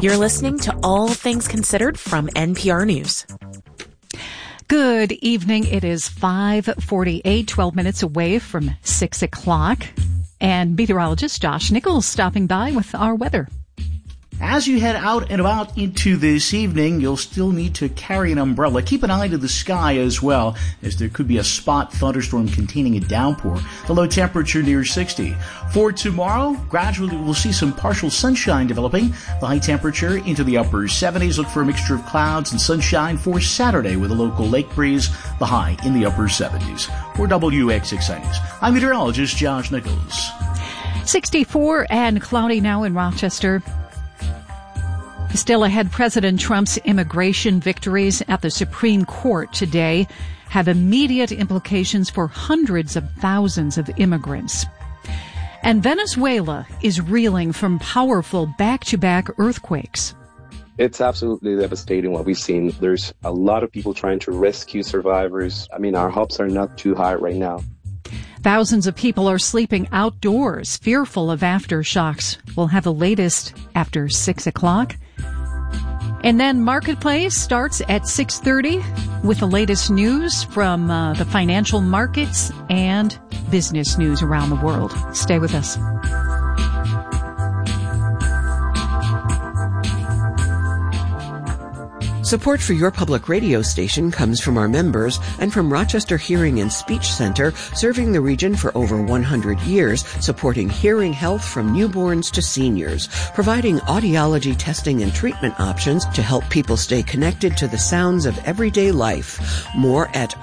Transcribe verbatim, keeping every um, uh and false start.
You're listening to All Things Considered from N P R News. Good evening. It is five forty-eight, twelve minutes away from six o'clock. And meteorologist Josh Nichols stopping by with our weather. As you head out and about into this evening, you'll still need to carry an umbrella. Keep an eye to the sky as well, as there could be a spot thunderstorm containing a downpour. The low temperature near sixty. For tomorrow, gradually we'll see some partial sunshine developing. The high temperature into the upper seventies. Look for a mixture of clouds and sunshine for Saturday with a local lake breeze. The high in the upper seventies. For W X six I News, I'm meteorologist Josh Nichols. sixty-four and cloudy now in Rochester. Still ahead, President Trump's immigration victories at the Supreme Court today have immediate implications for hundreds of thousands of immigrants. And Venezuela is reeling from powerful back-to-back earthquakes. It's absolutely devastating what we've seen. There's a lot of people trying to rescue survivors. I mean, our hopes are not too high right now. Thousands of people are sleeping outdoors, fearful of aftershocks. We'll have the latest after six o'clock. And then Marketplace starts at six thirty with the latest news from uh, the financial markets and business news around the world. Stay with us. Support for your public radio station comes from our members and from Rochester Hearing and Speech Center, serving the region for over one hundred years, supporting hearing health from newborns to seniors, providing audiology testing and treatment options to help people stay connected to the sounds of everyday life. More at